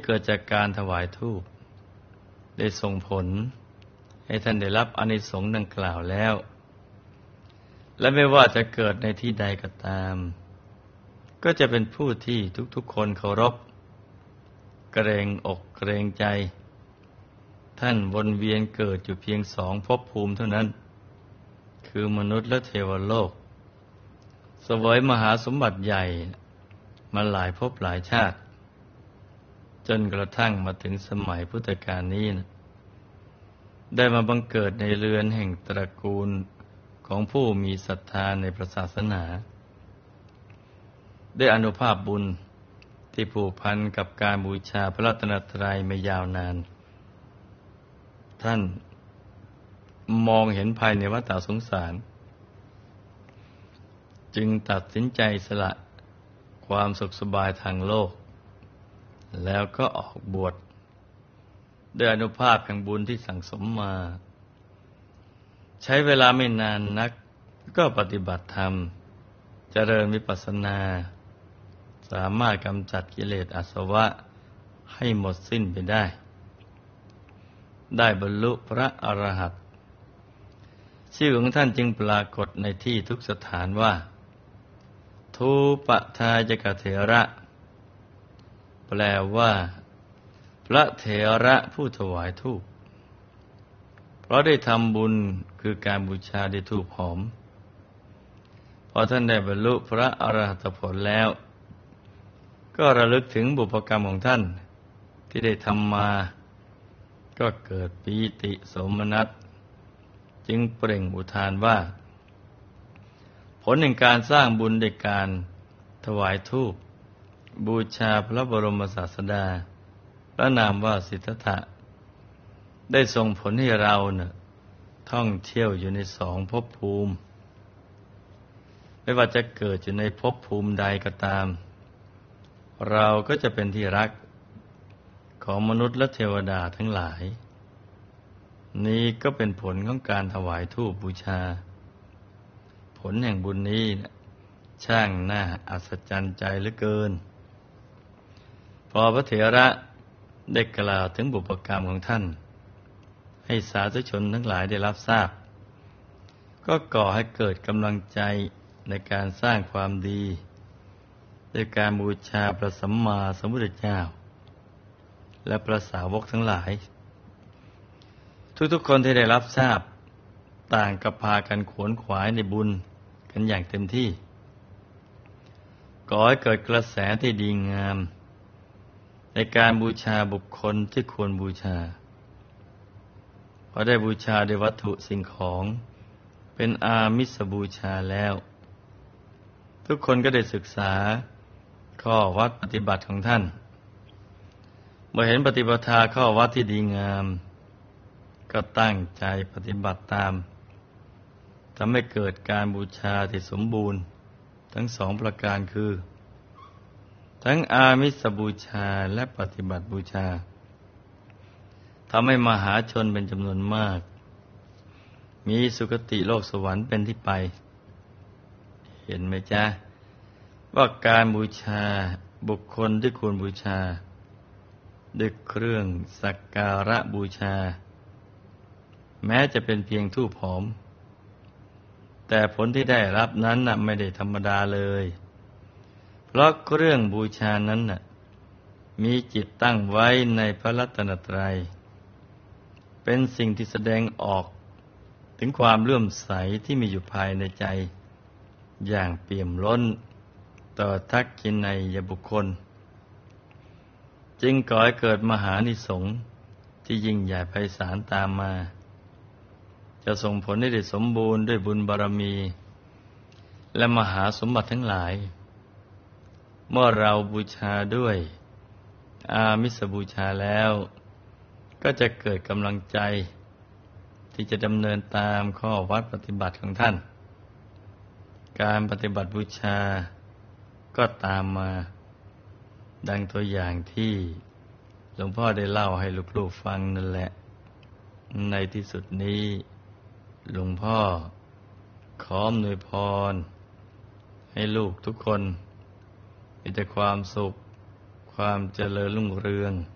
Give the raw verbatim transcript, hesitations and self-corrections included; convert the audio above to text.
กิดจากการถวายธูปได้ส่งผลให้ท่านได้รับอานิสงส์ดังกล่าวแล้วและไม่ว่าจะเกิดในที่ใดก็ตามก็จะเป็นผู้ที่ทุกๆคนเคารพเกรงอกเกรงใจท่านวนเวียนเกิดอยู่เพียงสองภพภูมิเท่านั้นคือมนุษย์และเทวโลกเสวยมหาสมบัติใหญ่มาหลายภพหลายชาติจนกระทั่งมาถึงสมัยพุทธกาลนี้นะได้มาบังเกิดในเรือนแห่งตระกูลของผู้มีศรัทธาในพระศาสนาได้อานุภาพบุญที่ผูกพันกับการบูชาพระรัตนตรัยมายาวนานท่านมองเห็นภายในวัฏสงสารจึงตัดสินใจสละความสุขสบายทางโลกแล้วก็ออกบวชด้วยอานุภาพแห่งบุญที่สั่งสมมาใช้เวลาไม่นานนักก็ปฏิบัติธรรมเจริญวิปัสสนาสามารถกำจัดกิเลสอาสวะให้หมดสิ้นไปได้ได้บรรลุพระอรหันต์ชื่อของท่านจึงปรากฏในที่ทุกสถานว่าทูปทายกเถระแปลว่าพระเถระผู้ถวายธูปเพราะได้ทำบุญคือการบูชาด้วยธูปหอมพอท่านได้บรรลุพระอรหัตผลแล้วก็ระลึกถึงบุพกรรมของท่านที่ได้ทำมาก็เกิดปีติโสมนัสจึงเปล่งอุทานว่าผลแห่งการสร้างบุญด้วยการถวายธูปบูชาพระบรมศาสดาพระนามว่าสิทธัตถะได้ส่งผลให้เราเน่ะท่องเที่ยวอยู่ในสองภพภูมิไม่ว่าจะเกิดอยู่ในภพภูมิใดก็ตามเราก็จะเป็นที่รักของมนุษย์และเทวดาทั้งหลายนี้ก็เป็นผลของการถวายธูปบูชาผลแห่งบุญนี้นะช่างน่าอัศจรรย์ใจเหลือเกินพอพระเถระได้กล่าวถึงบุพกรรมของท่านให้สาธุชนทั้งหลายได้รับทราบก็ก่อให้เกิดกำลังใจในการสร้างความดีด้วยการบูชาพระสัมมาสัมพุทธเจ้าและพระสาวกทั้งหลายทุกๆคนที่ได้รับทราบต่างก็พากันขวนขวายในบุญกันอย่างเต็มที่ก่อให้เกิดกระแสที่ดีงามในการบูชาบุคคลที่ควรบูชาพอได้บูชาด้วยวัตถุสิ่งของเป็นอามิสบูชาแล้วทุกคนก็ได้ศึกษาข้อวัดปฏิบัติของท่านเมื่อเห็นปฏิปทาข้อวัดที่ดีงามก็ตั้งใจปฏิบัติตามทำให้เกิดการบูชาที่สมบูรณ์ทั้งสองประการคือทั้งอามิสบูชาและปฏิบัติบูชาทำให้มหาชนเป็นจำนวนมากมีสุคติโลกสวรรค์เป็นที่ไปเห็นไหมจ๊ะว่าการบูชาบุคคลที่ควรบูชาด้วยเครื่องสักการะบูชาแม้จะเป็นเพียงธูปหอมแต่ผลที่ได้รับนั้นน่ะไม่ได้ธรรมดาเลยเพราะเครื่องบูชานั้นน่ะมีจิตตั้งไว้ในพระรัตนตรัยเป็นสิ่งที่แสดงออกถึงความเลื่อมใสที่มีอยู่ภายในใจอย่างเปี่ยมล้นต่อทักขินัยบุคคลจึงก่อให้เกิดมหานิสงส์ที่ยิ่งใหญ่ไพศาลตามมาจะส่งผลให้ได้สมบูรณ์ด้วยบุญบารมีและมหาสมบัติทั้งหลายเมื่อเราบูชาด้วยอามิสบูชาแล้วก็จะเกิดกำลังใจที่จะดำเนินตามข้อวัดปฏิบัติของท่านการปฏิบัติบูชาก็ตามมาดังตัวอย่างที่หลวงพ่อได้เล่าให้ลูกๆฟังนั่นแหละในที่สุดนี้หลวงพ่อขออำนวยพรให้ลูกทุกคนมีแต่ความสุขความเจริญรุ่งเรือง